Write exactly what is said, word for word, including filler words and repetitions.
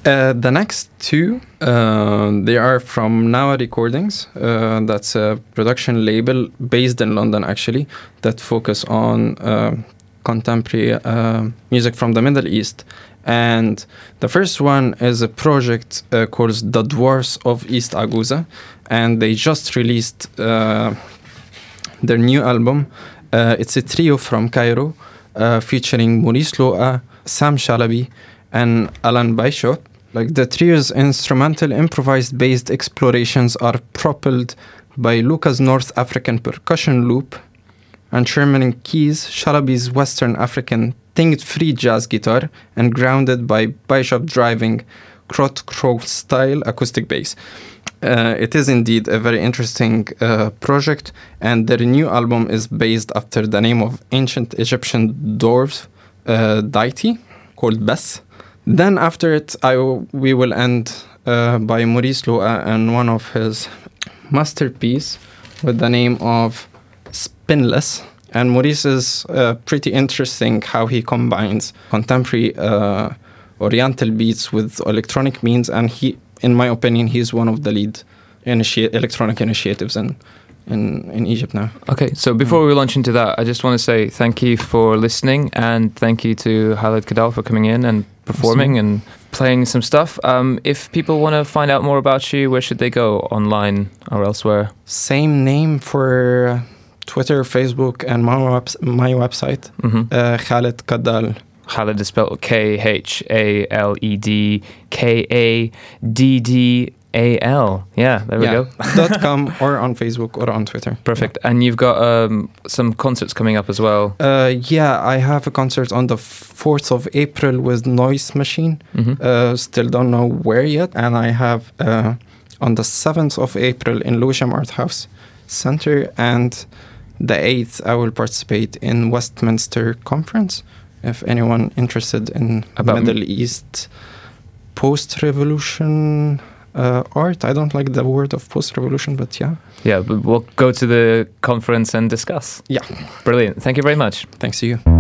Uh, the next two, uh, they are from Nawa Recordings. Uh, that's a production label based in London, actually, that focus on uh, contemporary uh, music from the Middle East. And the first one is a project uh, called The Dwarfs of East Aguza, and they just released uh, their new album. Uh, it's a trio from Cairo, uh, featuring Maurice Loa, Sam Shalaby, and Alan Bishop. Like the trio's instrumental improvised-based explorations are propelled by Luca's North African percussion loop and Sherman keys, Shalaby's Western African tinged free jazz guitar, and grounded by Bishop driving crot crow style acoustic bass. Uh, it is indeed a very interesting uh, project, and their new album is based after the name of ancient Egyptian dwarf uh, deity called Bes. Then after it, I w- we will end uh, by Maurice Loa and one of his masterpiece with the name of Spinless. And Maurice is uh, pretty interesting how he combines contemporary uh, Oriental beats with electronic means, and he, in my opinion, he's one of the lead initi- electronic initiatives in, in in Egypt now. Okay, so before we launch into that, I just want to say thank you for listening, and thank you to Khaled Kadal for coming in and performing and playing some stuff. Um, if people want to find out more about you, where should they go, online or elsewhere? Same name for Twitter, Facebook, and my, web- my website, mm-hmm. uh, Khaled Kadal. Khaled is spelled K H A L E D K A D D A L. Yeah, there we yeah. go. dot com or on Facebook or on Twitter. Perfect. Yeah. And you've got um, some concerts coming up as well. Uh, yeah, I have a concert on the fourth of April with Noise Machine. Mm-hmm. Uh, still don't know where yet. And I have uh, on the seventh of April in Lewisham Art House Center. And the eighth, I will participate in Westminster Conference. If anyone interested in About Middle m- East post-revolution uh, art. I don't like the word of post-revolution, but yeah. Yeah, but we'll go to the conference and discuss. Yeah. Brilliant. Thank you very much. Thanks to you.